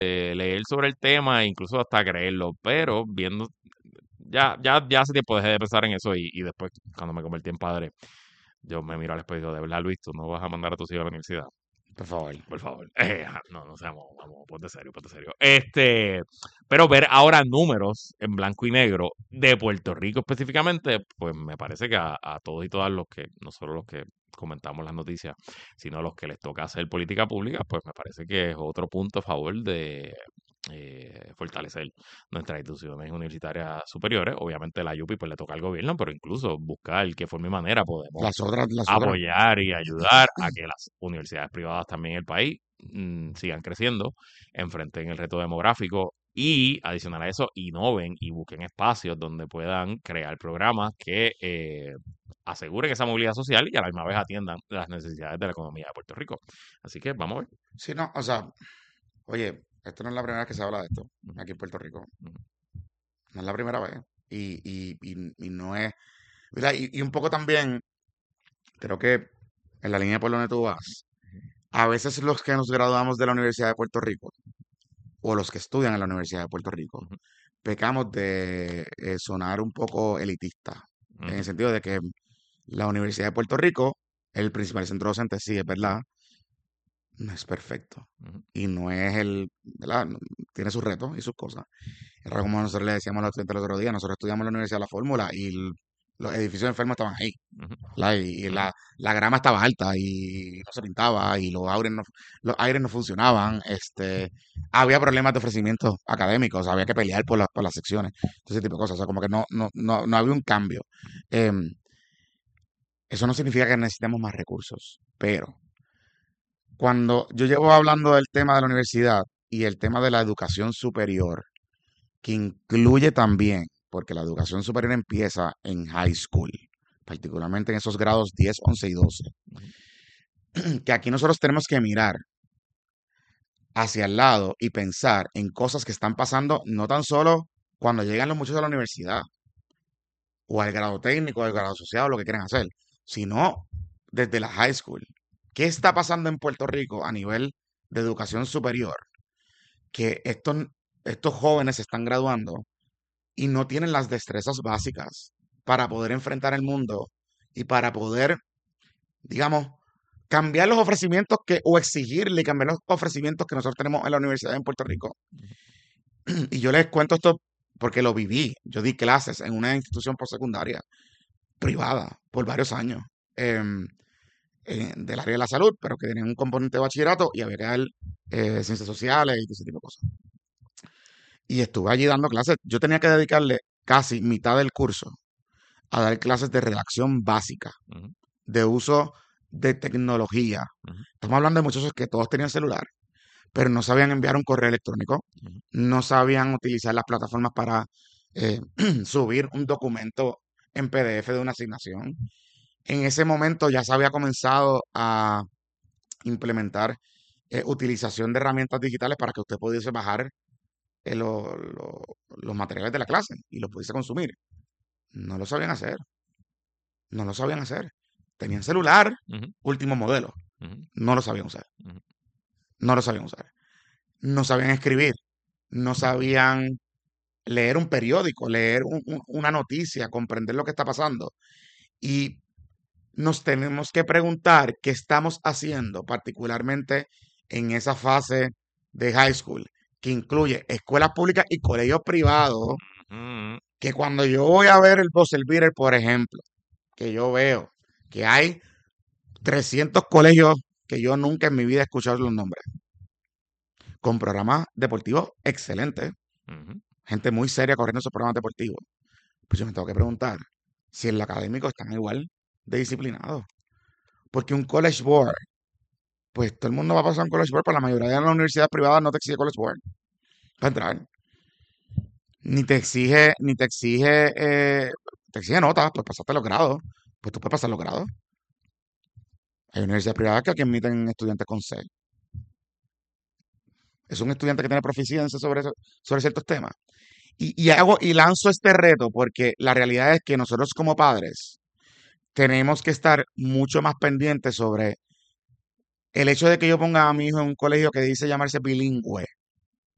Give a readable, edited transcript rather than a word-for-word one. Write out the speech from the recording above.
leer sobre el tema e incluso hasta creerlo, pero viendo, ya hace tiempo dejé de pensar en eso y después cuando me convertí en padre, yo me miro al espejo y digo, de verdad, Luis, tú no vas a mandar a tus hijos a la universidad. Por favor, por favor. No, no seamos, vamos, ponte serio, ponte serio. Pero ver ahora números en blanco y negro de Puerto Rico específicamente, pues me parece que a todos y todas los que, no solo los que comentamos las noticias, sino los que les toca hacer política pública, pues me parece que es otro punto a favor de fortalecer nuestras instituciones universitarias superiores. Obviamente la UPI pues le toca al gobierno, pero incluso buscar qué forma y manera podemos Las otras. apoyar y ayudar a que las universidades privadas también en el país sigan creciendo, enfrenten el reto demográfico y, adicional a eso, innoven y busquen espacios donde puedan crear programas que aseguren esa movilidad social y a la misma vez atiendan las necesidades de la economía de Puerto Rico. Así que vamos a ver. Sí, no, o sea, oye, esto no es la primera vez que se habla de esto Ujú, aquí en Puerto Rico. ujú, No es la primera vez. Y no es. Mira, y un poco también, creo que en la línea por donde tú vas, a veces los que nos graduamos de la Universidad de Puerto Rico, o los que estudian en la Universidad de Puerto Rico, ujú, pecamos de sonar un poco elitista, en el ujú, sentido de que la Universidad de Puerto Rico, el principal centro docente, sí, es ujú, verdad, no es perfecto. ujú, Y no es ¿verdad? Tiene sus retos y sus cosas. Era como nosotros le decíamos a los estudiantes el otro día, nosotros estudiamos en la Universidad de La Fórmula y los edificios enfermos estaban ahí. ujú, Y ujú, la grama estaba alta y no se pintaba y los aires no funcionaban. Había problemas de ofrecimientos académicos, había que pelear por las secciones, todo ese tipo de cosas. O sea, como que no había un cambio. Em, Eso no significa que necesitemos más recursos, pero cuando yo llevo hablando del tema de la universidad y el tema de la educación superior, que incluye también, porque la educación superior empieza en high school, particularmente en esos grados 10, 11 y 12, ujú, que aquí nosotros tenemos que mirar hacia el lado y pensar en cosas que están pasando no tan solo cuando llegan los muchachos a la universidad o al grado técnico, al grado asociado, lo que quieren hacer, sino desde la high school. ¿Qué está pasando en Puerto Rico a nivel de educación superior? Que estos jóvenes se están graduando y no tienen las destrezas básicas para poder enfrentar el mundo y para poder, digamos, cambiar los ofrecimientos o exigirle cambiar los ofrecimientos que nosotros tenemos en la universidad en Puerto Rico. Y yo les cuento esto porque lo viví. Yo di clases en una institución postsecundaria privada por varios años em, del área de la salud, pero que tenía un componente de bachillerato y había que dar ciencias sociales y todo ese tipo de cosas. Y estuve allí dando clases. Yo tenía que dedicarle casi mitad del curso a dar clases de redacción básica, ujú, de uso de tecnología. ujú, Estamos hablando de muchachos que todos tenían celular, pero no sabían enviar un correo electrónico, ujú, no sabían utilizar las plataformas para eh, subir un documento en PDF de una asignación. En ese momento ya se había comenzado a implementar utilización de herramientas digitales para que usted pudiese bajar los materiales de la clase y los pudiese consumir. No lo sabían hacer, no lo sabían hacer. Tenían celular, ujú, último modelo, ujú, no lo sabían usar, ujú, no lo sabían usar. No sabían escribir, no sabían leer un periódico, leer una noticia, comprender lo que está pasando. Y nos tenemos que preguntar qué estamos haciendo, particularmente en esa fase de high school, que incluye escuelas públicas y colegios privados, ujú. que cuando yo voy a ver el Buzzer Beater, por ejemplo, que yo veo que hay 300 colegios que yo nunca en mi vida he escuchado los nombres, con programas deportivos excelentes, Ujú, gente muy seria corriendo esos programas deportivos. Pues yo me tengo que preguntar si en lo académico están igual de disciplinados. Porque un college board, pues todo el mundo va a pasar un college board, pero la mayoría de las universidades privadas no te exige college board para entrar. Te exige notas, pues pasaste los grados, pues tú puedes pasar los grados. Hay universidades privadas que aquí admiten estudiantes con C. Es un estudiante que tiene proficiencia sobre ciertos temas. Y lanzo este reto porque la realidad es que nosotros como padres tenemos que estar mucho más pendientes sobre el hecho de que yo ponga a mi hijo en un colegio que dice llamarse bilingüe.